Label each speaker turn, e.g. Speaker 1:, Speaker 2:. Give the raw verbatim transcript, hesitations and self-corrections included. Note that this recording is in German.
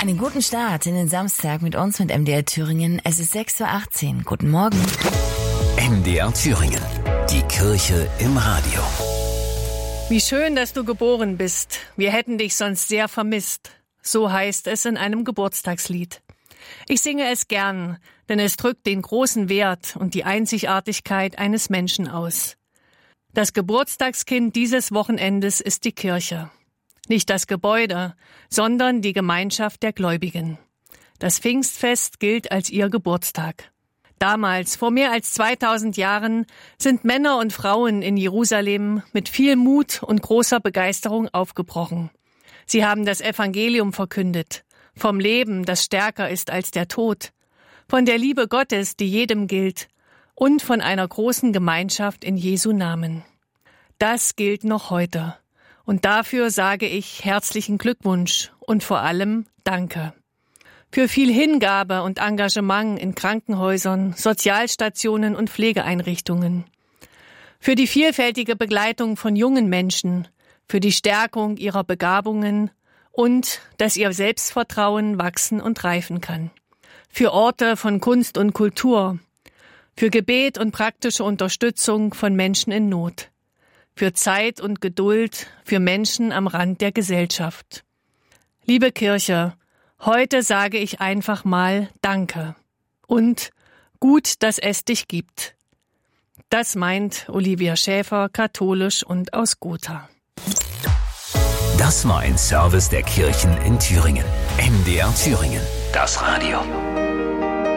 Speaker 1: Einen guten Start in den Samstag mit uns mit M D R Thüringen. Es ist sechs Uhr achtzehn. Guten Morgen.
Speaker 2: M D R Thüringen. Die Kirche im Radio.
Speaker 3: Wie schön, dass du geboren bist. Wir hätten dich sonst sehr vermisst. So heißt es in einem Geburtstagslied. Ich singe es gern, denn es drückt den großen Wert und die Einzigartigkeit eines Menschen aus. Das Geburtstagskind dieses Wochenendes ist die Kirche. Nicht das Gebäude, sondern die Gemeinschaft der Gläubigen. Das Pfingstfest gilt als ihr Geburtstag. Damals, vor mehr als zweitausend Jahren, sind Männer und Frauen in Jerusalem mit viel Mut und großer Begeisterung aufgebrochen. Sie haben das Evangelium verkündet, vom Leben, das stärker ist als der Tod, von der Liebe Gottes, die jedem gilt, und von einer großen Gemeinschaft in Jesu Namen. Das gilt noch heute. Und dafür sage ich herzlichen Glückwunsch und vor allem Danke. Für viel Hingabe und Engagement in Krankenhäusern, Sozialstationen und Pflegeeinrichtungen. Für die vielfältige Begleitung von jungen Menschen, für die Stärkung ihrer Begabungen und dass ihr Selbstvertrauen wachsen und reifen kann. Für Orte von Kunst und Kultur, für Gebet und praktische Unterstützung von Menschen in Not. Für Zeit und Geduld für Menschen am Rand der Gesellschaft. Liebe Kirche, heute sage ich einfach mal Danke und gut, dass es dich gibt. Das meint Olivia Schäfer, katholisch und aus Gotha.
Speaker 2: Das war ein Service der Kirchen in Thüringen. M D R Thüringen, das Radio.